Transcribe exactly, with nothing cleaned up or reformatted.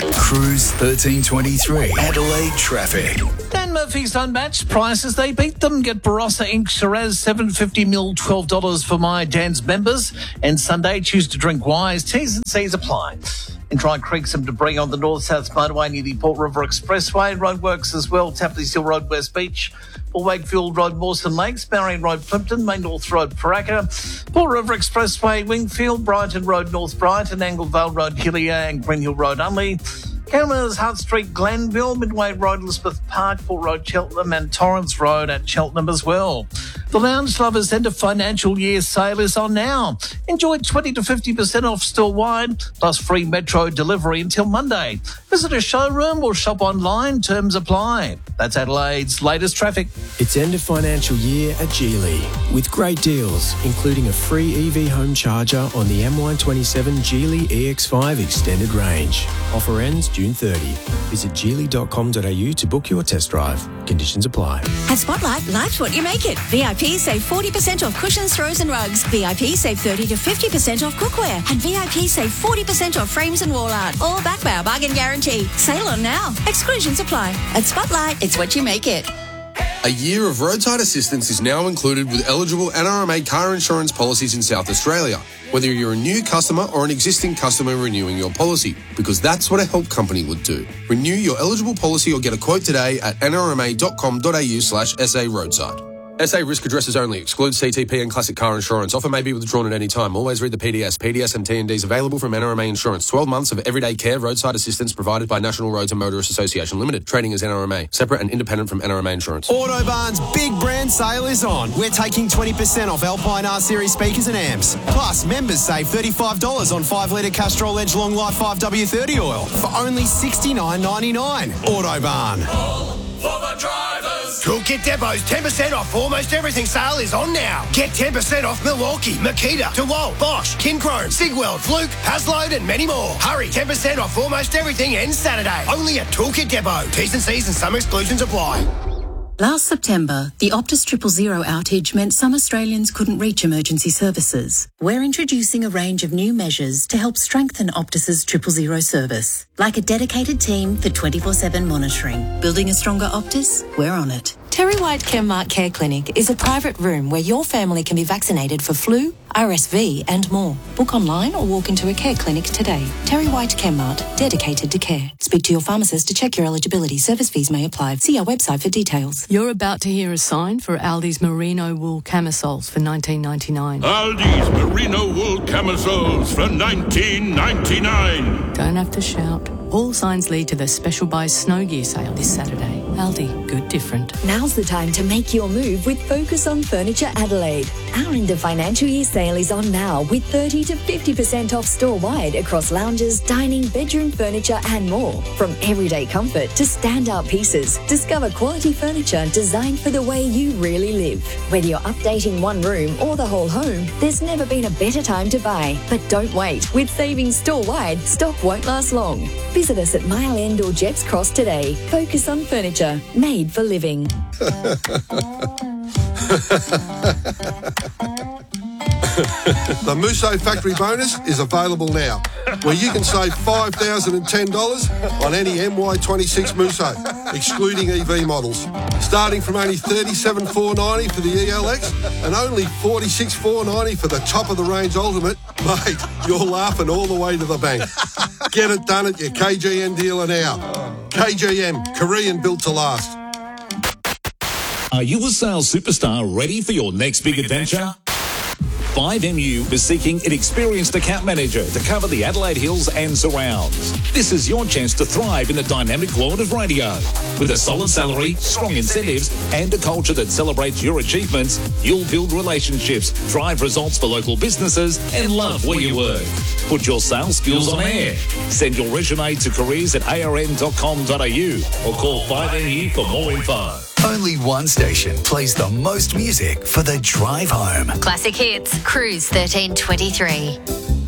Cruise thirteen twenty-three. Adelaide traffic. Dan Murphy's unmatched prices. They beat them. Get Barossa Incorporated Shiraz seven fifty mil, twelve dollars for my Dan's members. And Sunday, choose to drink wise. T's and C's apply. In Dry Creek, some debris on the north-south motorway near the Port River Expressway. Roadworks as well. Tapley Hill Road, West Beach. Or Wakefield Road, Mawson Lakes. Marion Road, Plimpton. Main North Road, Paraka. Port River Expressway, Wingfield. Brighton Road, North Brighton. Anglevale Road, Hillier. And Green Hill Road, Unley. Cameras, Hart Street, Glenville, Midway Road, Elizabeth Park, Port Road, Cheltenham, and Torrance Road at Cheltenham as well. The Lounge Lovers End of Financial Year sale is on now. Enjoy twenty to fifty percent off store-wide, plus free Metro delivery until Monday. Visit a showroom or shop online. Terms apply. That's Adelaide's latest traffic. It's end of financial year at Geely, with great deals, including a free E V home charger on the M Y twenty-seven Geely E X five Extended Range. Offer ends June thirtieth. Visit geely dot com dot a u to book your test drive. Conditions apply. At Spotlight, life's what you make it. V I P save forty percent off cushions, throws and rugs. V I P save thirty to fifty percent off cookware. And V I P save forty percent off frames and wall art. All backed by our bargain guarantee. Sale on now. Exclusions apply. At Spotlight, it's what you make it. A year of roadside assistance is now included with eligible N R M A car insurance policies in South Australia, whether you're a new customer or an existing customer renewing your policy, because that's what a help company would do. Renew your eligible policy or get a quote today at n r m a dot com dot a u slash s a roadside. S A risk addresses only. Excludes C T P and classic car insurance. Offer may be withdrawn at any time. Always read the P D S. P D S and T and Ds available from N R M A Insurance. twelve months of everyday care roadside assistance provided by National Roads and Motorists Association Limited. Trading as N R M A. Separate and independent from N R M A Insurance. Autobarn's big brand sale is on. We're taking twenty percent off Alpine R-Series speakers and amps. Plus, members save thirty-five dollars on five litre Castrol Edge Long Life five W thirty oil for only sixty-nine ninety-nine. Autobarn. All for the drivers. Toolkit Depot's ten percent off almost everything sale is on now. Get ten percent off Milwaukee, Makita, DeWalt, Bosch, Kinchrome, Sigweld, Fluke, Hasload and many more. Hurry, ten percent off almost everything ends Saturday. Only at Toolkit Depot. T's and C's and some exclusions apply. Last September, the Optus Triple Zero outage meant some Australians couldn't reach emergency services. We're introducing a range of new measures to help strengthen Optus's Triple Zero service, like a dedicated team for twenty-four seven monitoring. Building a stronger Optus? We're on it. Terry White Chemmart Care Clinic is a private room where your family can be vaccinated for flu, R S V and more. Book online or walk into a care clinic today. Terry White Chemmart, dedicated to care. Speak to your pharmacist to check your eligibility. Service fees may apply. See our website for details. You're about to hear a sign for Aldi's merino wool camisoles for nineteen ninety-nine. Aldi's merino wool camisoles for nineteen ninety-nine. Don't have to shout. All signs lead to the Special Buys Snow Gear sale this Saturday. Aldi, good different. Now's the time to make your move with Focus on Furniture Adelaide. Our end of financial year sale is on now with thirty to fifty percent off store-wide across lounges, dining, bedroom furniture and more. From everyday comfort to stand-out pieces, discover quality furniture designed for the way you really live. Whether you're updating one room or the whole home, there's never been a better time to buy. But don't wait. With savings store-wide, stock won't last long. Visit us at Mile End or Jepps Cross today. Focus on Furniture, made for living. The Musso Factory Bonus is available now, where you can save five thousand ten dollars on any M Y twenty-six Musso, excluding E V models. Starting from only thirty-seven thousand four hundred ninety dollars for the E L X and only forty-six thousand four hundred ninety dollars for the top-of-the-range Ultimate. Mate, you're laughing all the way to the bank. Get it done at your K G M dealer now. K G M, Korean built to last. Are you a sales superstar ready for your next big adventure? five M U is seeking an experienced account manager to cover the Adelaide Hills and surrounds. This is your chance to thrive in the dynamic world of radio. With a solid salary, strong incentives, and a culture that celebrates your achievements, you'll build relationships, drive results for local businesses, and love where you work. Put your sales skills on air. Send your resume to careers at a r n dot com dot a u or call five M U for more info. Only one station plays the most music for the drive home. Classic Hits, Cruise thirteen twenty-three.